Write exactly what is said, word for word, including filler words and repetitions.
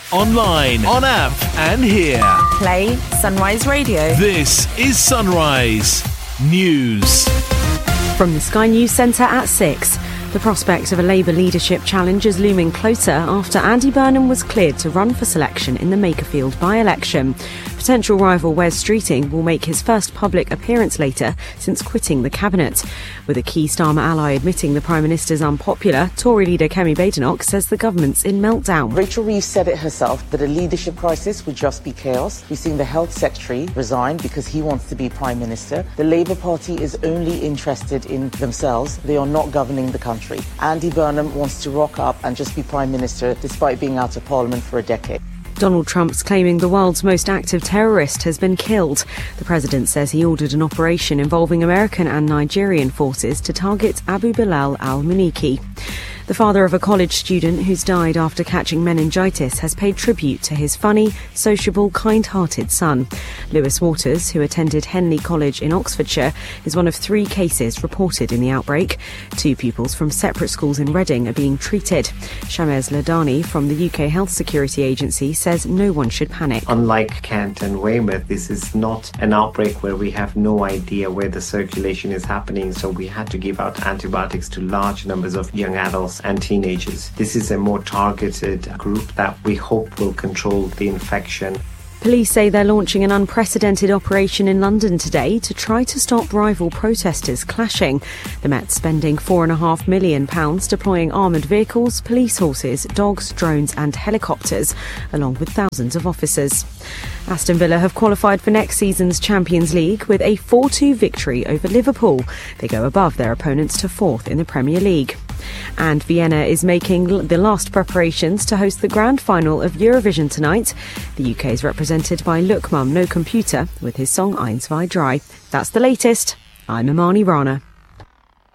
online, on app and here. Play Sunrise Radio. This is Sunrise News. From the Sky News Centre at six. The prospect of a Labour leadership challenge is looming closer after Andy Burnham was cleared to run for selection in the Makerfield by-election. Potential rival Wes Streeting will make his first public appearance later since quitting the cabinet. With a key Starmer ally admitting the Prime Minister's unpopular, Tory leader Kemi Badenoch says the government's in meltdown. Rachel Reeves said it herself that a leadership crisis would just be chaos. We've seen the Health Secretary resign because he wants to be Prime Minister. The Labour Party is only interested in themselves. They are not governing the country. Andy Burnham wants to rock up and just be Prime Minister despite being out of Parliament for a decade. Donald Trump's claiming the world's most active terrorist has been killed. The president says he ordered an operation involving American and Nigerian forces to target Abu Bilal al-Muniki. The father of a college student who's died after catching meningitis has paid tribute to his funny, sociable, kind-hearted son. Lewis Waters, who attended Henley College in Oxfordshire, is one of three cases reported in the outbreak. Two pupils from separate schools in Reading are being treated. Shamez Ladani from the U K Health Security Agency says no one should panic. Unlike Kent and Weymouth, this is not an outbreak where we have no idea where the circulation is happening, so we had to give out antibiotics to large numbers of young adults and teenagers. This is a more targeted group that we hope will control the infection. Police say they're launching an unprecedented operation in London today to try to stop rival protesters clashing. The Met's spending four and a half million pounds deploying armoured vehicles, police horses, dogs, drones and helicopters, along with thousands of officers. Aston Villa have qualified for next season's Champions League with a four two victory over Liverpool. They go above their opponents to fourth in the Premier League. And Vienna is making the last preparations to host the grand final of Eurovision tonight. The U K is represented by Look Mum No Computer with his song Eins Zwei Drei. That's the latest. I'm Imani Rana.